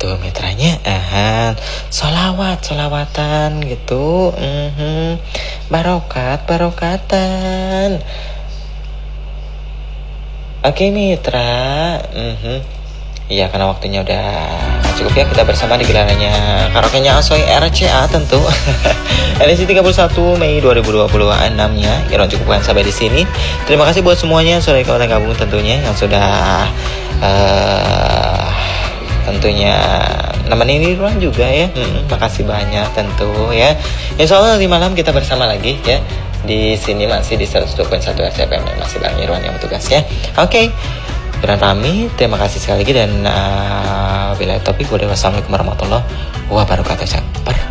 gitu mitranya. Solawatan gitu. Barokatan. Oke mitra. Iya, karena waktunya udah cukup ya, kita bersama di gelarannya karaoke-nya Asoy RCA tentu. Edisi 31 Mei 2026-nya. Irwan cukupkan sampai di sini. Terima kasih buat semuanya sudah ikutan gabung tentunya, yang sudah tentunya nemenin Irwan juga ya. Makasih banyak tentu ya. Insya Allah nanti malam kita bersama lagi ya. Di sini masih di 102.1 RCFM, masih Bang Irwan yang bertugas ya. Oke. Irwan pamit, terima kasih sekali lagi, dan bila topik, wassalamualaikum warahmatullahi wabarakatuh.